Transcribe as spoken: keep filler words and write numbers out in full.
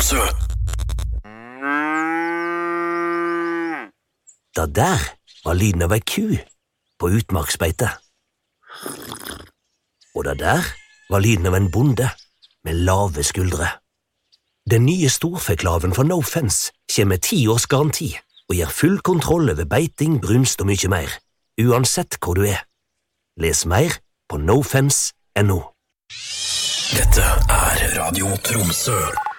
Tromsø. Da der var lyden av ei ku på utmarksbeite. Og da der var lyden av en bonde med lave skuldre. Den nye storfeklaven fra No Fence kommer med ti års garanti og gir full kontroll over beiting, brunst og mye mer, uansett hvor du er. Les mer på nofence punktum no. Dette er Radio Tromsø.